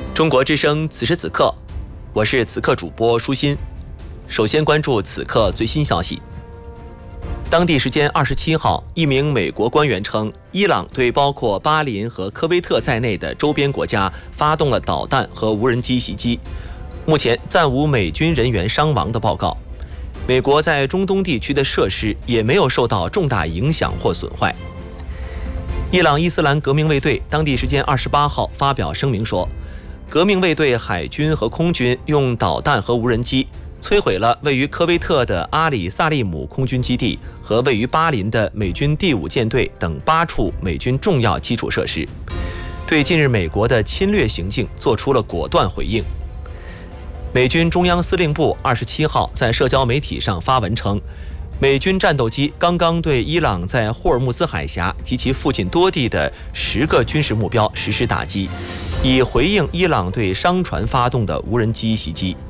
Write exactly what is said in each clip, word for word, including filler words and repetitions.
中国之声此时此刻，我是此刻主播舒心。首先关注此刻最新消息。当地时间二十七号，一名美国官员称，伊朗对包括巴林和科威特在内的周边国家发动了导弹和无人机袭击。目前暂无美军人员伤亡的报告。美国在中东地区的设施也没有受到重大影响或损坏。伊朗伊斯兰革命卫队当地时间二十八号发表声明说，革命卫队海军和空军用导弹和无人机摧毁了位于科威特的阿里萨利姆空军基地和位于巴林的美军第五舰队等八处美军重要基础设施，对近日美国的侵略行径做出了果断回应。美军中央司令部二十七号在社交媒体上发文称，美军战斗机刚刚对伊朗在霍尔木兹海峡及其附近多地的十个军事目标实施打击，以回应伊朗对商船发动的无人机袭击。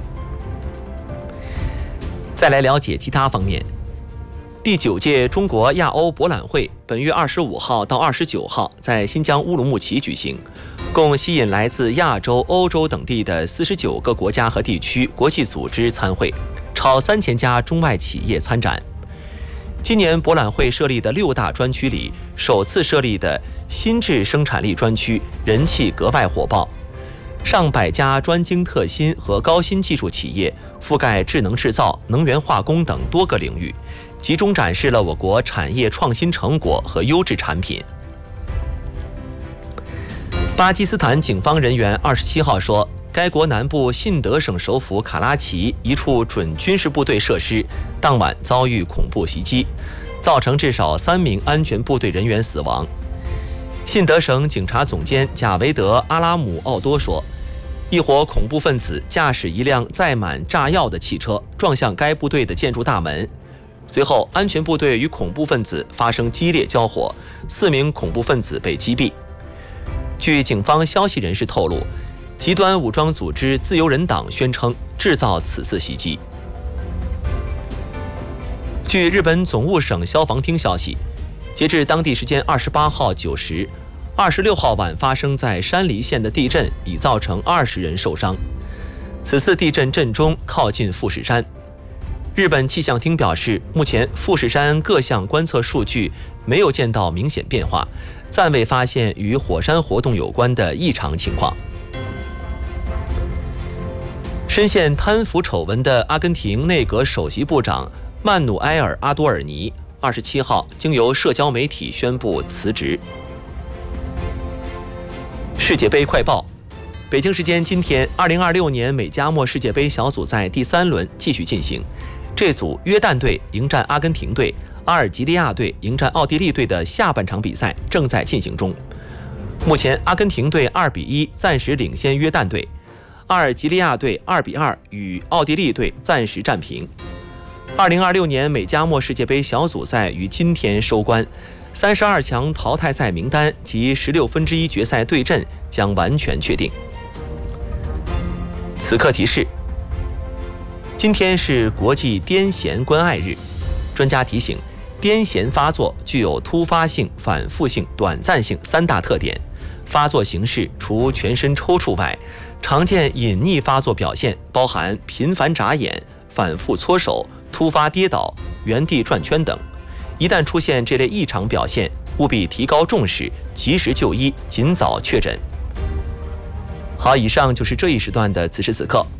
再来了解其他方面。第九届中国亚欧博览会本月二十五号到二十九号在新疆乌鲁木齐举行，共吸引来自亚洲、欧洲等地的四十九个国家和地区国际组织参会，超三千家中外企业参展。今年博览会设立的六大专区里，首次设立的新质生产力专区人气格外火爆，上百家专精特新和高新技术企业覆盖智能制造、能源化工等多个领域，集中展示了我国产业创新成果和优质产品。巴基斯坦警方人员二十七号说，该国南部信德省首府卡拉奇一处准军事部队设施当晚遭遇恐怖袭击，造成至少三名安全部队人员死亡。信德省警察总监贾维德·阿拉姆奥多说，一伙恐怖分子驾驶一辆载满炸药的汽车撞向该部队的建筑大门，随后安全部队与恐怖分子发生激烈交火，四名恐怖分子被击毙。据警方消息人士透露，极端武装组织自由人党宣称制造此次袭击。据日本总务省消防厅消息，截至当地时间二十八号九时，二十六号晚发生在山梨县的地震已造成二十人受伤。此次地震震中靠近富士山。日本气象厅表示，目前富士山各项观测数据没有见到明显变化，暂未发现与火山活动有关的异常情况。深陷贪腐丑闻的阿根廷内阁首席部长曼努埃尔·阿多尔尼二十七号经由社交媒体宣布辞职。世界杯快报：北京时间今天，二零二六年美加墨世界杯小组赛第三轮继续进行。这组约旦队迎战阿根廷队，阿尔及利亚队迎战奥地利队的下半场比赛正在进行中。目前，阿根廷队二比一暂时领先约旦队，阿尔及利亚队二比二与奥地利队暂时战平。二零二六年美加墨世界杯小组赛于今天收官，三十二强淘汰赛名单及十六分之一决赛对阵将完全确定。此刻提示：今天是国际癫痫关爱日，专家提醒，癫痫发作具有突发性、反复性、短暂性三大特点。发作形式除全身抽搐外，常见隐匿发作表现包含频繁眨眼、反复搓手、突发跌倒、原地转圈等。一旦出现这类异常表现，务必提高重视，及时就医，尽早确诊。好，以上就是这一时段的此时此刻。